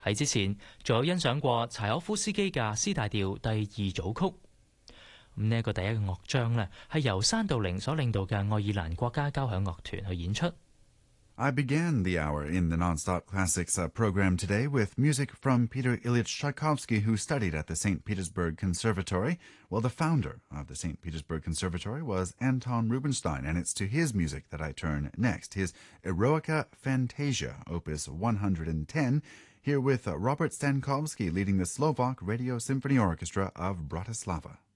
喺之前，仲有欣賞過柴可夫斯基嘅 C 大調第二組曲。呢一個第一個樂章呢，係由山道靈所領導嘅愛爾蘭國家交響樂團去演出。 I began the hour in the Nonstop Classics program today with music from Peter Ilyich Tchaikovsky, who studied at the St. Petersburg Conservatory. Well, the founder of the St. Petersburg Conservatory was Anton Rubinstein, and it's to his music that I turn next, his Eroica Fantasia, opus 110, here with Robert Stankovsky leading the Slovak Radio Symphony Orchestra of Bratislava.